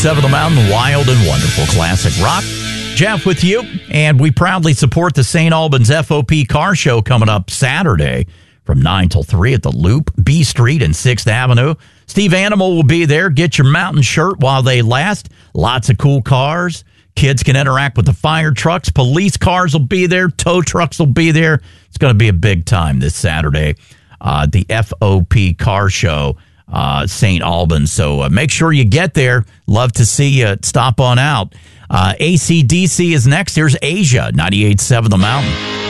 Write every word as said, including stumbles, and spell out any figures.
seven The Mountain, wild and wonderful classic rock. Jeff with you, and we proudly support the Saint Albans F O P Car Show coming up Saturday from nine till three at the Loop, B Street and sixth Avenue. Steve Animal will be there. Get your mountain shirt while they last. Lots of cool cars. Kids can interact with the fire trucks. Police cars will be there. Tow trucks will be there. It's going to be a big time this Saturday. Uh, the F O P Car Show, uh, Saint Albans. So uh, make sure you get there. Love to see you. Stop on out. Uh, A C D C is next. Here's Asia, ninety-eight point seven The Mountain.